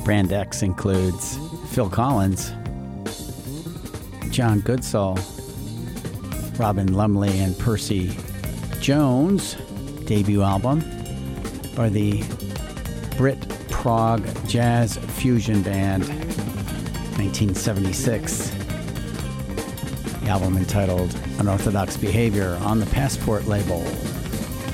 Brand X includes Phil Collins, John Goodsall, Robin Lumley, and Percy Jones' debut album by the Brit prog jazz fusion band, 1976. The album entitled Unorthodox Behavior on the Passport label.